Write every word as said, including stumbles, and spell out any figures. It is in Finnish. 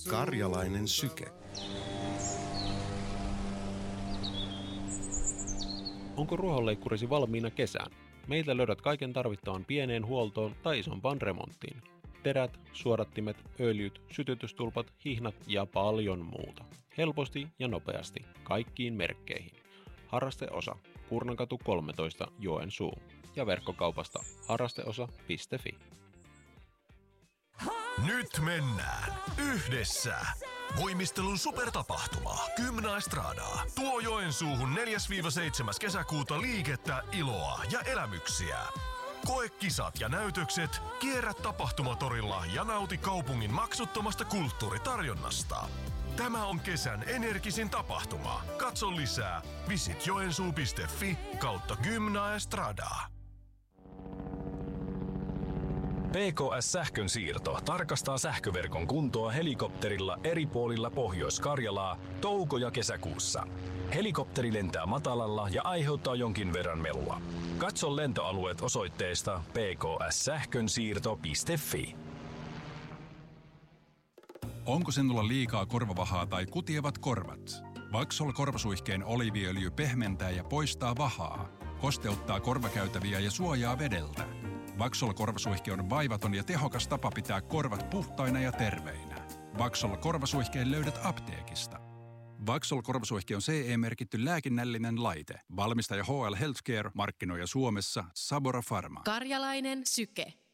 Karjalainen syke. Onko ruohonleikkurisi valmiina kesään? Meiltä löydät kaiken tarvittavan pieneen huoltoon tai isompaan remonttiin. Terät, suodattimet, öljyt, sytytystulpat, hihnat ja paljon muuta. Helposti ja nopeasti. Kaikkiin merkkeihin. Harrasteosa. Kurnankatu kolmetoista Joensuu. Ja verkkokaupasta harrasteosa piste fi. Nyt mennään yhdessä. Voimistelun supertapahtuma Gymnaestradaa tuo Joensuuhun neljäs seitsemäs kesäkuuta liikettä, iloa ja elämyksiä. Koe kisat ja näytökset, kierrä tapahtumatorilla ja nauti kaupungin maksuttomasta kulttuuritarjonnasta. Tämä on kesän energisin tapahtuma. Katso lisää visit joensuu piste fi kautta Gymnaestradaa. P K S-sähkön siirto tarkastaa sähköverkon kuntoa helikopterilla eri puolilla Pohjois-Karjalaa touko- ja kesäkuussa. Helikopteri lentää matalalla ja aiheuttaa jonkin verran melua. Katso lentoalueet osoitteesta p k s sähkönsiirto piste fi. Onko sinulla liikaa korvavahaa tai kutievat korvat? Vaxol korvasuihkeen oliiviöljy pehmentää ja poistaa vahaa, kosteuttaa korvakäytäviä ja suojaa vedeltä. Vaxol korvasuihke on vaivaton ja tehokas tapa pitää korvat puhtaina ja terveinä. Vaxol korvasuihkeen löydät apteekista. Vaxol korvasuihke on C E-merkitty lääkinnällinen laite. Valmistaja H L Healthcare, markkinoija Suomessa Sabora Pharma. Karjalainen syke.